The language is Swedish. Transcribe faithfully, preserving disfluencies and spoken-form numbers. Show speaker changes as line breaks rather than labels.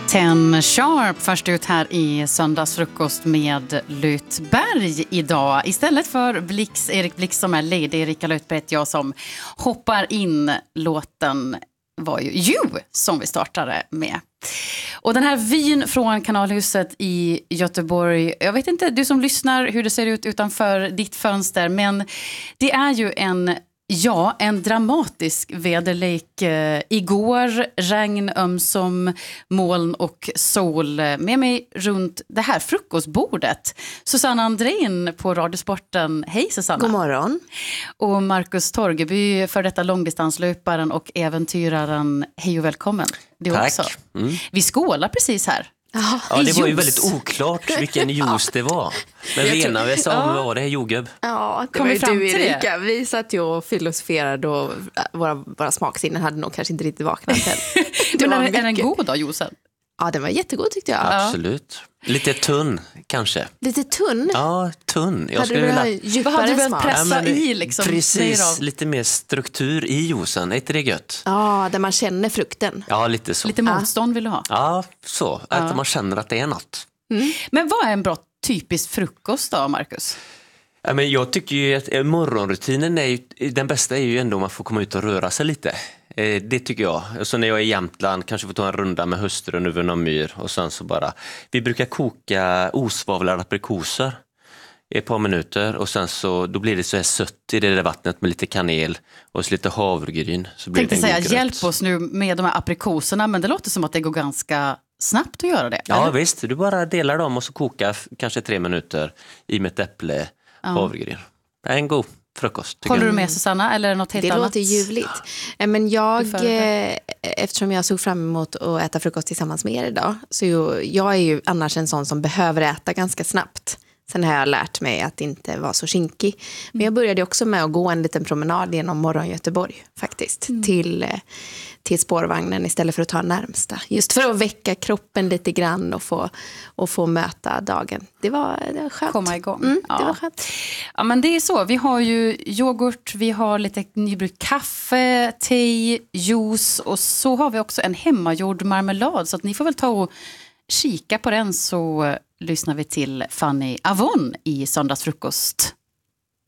Ten Sharp först ut här i söndagsfrukost med Lutberg idag. Istället för Blix, Erik Blix som är ledig, Erika Lutberg jag som hoppar in. Låten var ju You som vi startade med. Och den här vyn från Kanalhuset i Göteborg, jag vet inte du som lyssnar hur det ser ut utanför ditt fönster, men det är ju en Ja, en dramatisk väderlek. Eh, igår regn, ömsom moln och sol. Med mig runt det här frukostbordet. Susanna Andrén på Radiosporten. Hej Susanna.
God morgon.
Och Marcus Torgeby, för detta långdistanslöparen och äventyraren. Hej och välkommen. Du
Tack.
också.
Mm.
Vi skålar precis här.
Ja,
Ja, det var ju
juice.
väldigt oklart vilken juice det var. Men vi enades om,
ja.
vad var det? Jordgubb?
ja det
Kom
var
vi
ju
fram
du
till det?
Erika. Vi satt ju och filosoferade och våra, våra smaksinnen hade nog kanske inte riktigt vaknat än.
Men
var
är, är den
mycket.
god då, juicen?
Ja, den var jättegod tyckte jag.
Absolut. Lite tunn, kanske.
Lite tunn.
Ja, tunn. Jag
hade du velat ha
Vad hade
djupare
du velat
smak?
pressa
Ja, men
i liksom?
Precis,
Av.
lite mer struktur i juicen. Är inte det gött?
Ja, där man känner frukten.
Ja, lite så.
Lite motstånd vill du ha.
Ja, så. Att man känner att det är något.
Men vad är en bra typisk frukost då, Marcus?
Ja, men jag tycker ju att eh, morgonrutinen är ju, den bästa är ju ändå om man får komma ut och röra sig lite. Eh, det tycker jag. Så när jag är i Jämtland kanske får ta en runda med hustrun över någon myr och sen så bara. Vi brukar koka osvavlade aprikoser i ett par minuter och sen så då blir det så här sött i det där vattnet med lite kanel och så lite havregryn. Så blir
Tänkte
det en
säga,
god gröt.
hjälp oss nu med de här aprikoserna, men det låter som att det går ganska snabbt att göra det.
Ja
eller?
visst, du bara delar dem och så koka f- kanske tre minuter i med ett äpple, havregryn. Det är en god frukost. tycker
Håller
jag.
du med Susanna, eller något helt
Det
annat?
låter ljuvligt. Eh, Men jag,
Du föredrar.
eh, eftersom jag såg fram emot att äta frukost tillsammans med er idag, så ju, jag är ju annars en sån som behöver äta ganska snabbt. Sen har jag lärt mig att inte vara så kinkig. Men jag började också med att gå en liten promenad genom morgon Göteborg faktiskt.
Mm.
Till, eh, till spårvagnen istället för att ta närmsta. Just för att väcka kroppen lite grann och få, och få möta dagen. Det var, det var skönt.
Komma igång.
Mm,
ja.
det var skönt.
Ja, men det är så. Vi har ju yoghurt, vi har lite nybryggt kaffe, te, juice och så har vi också en hemmagjord marmelad. Så att ni får väl ta och kika på den, så lyssnar vi till Fanny Avon i söndagsfrukost.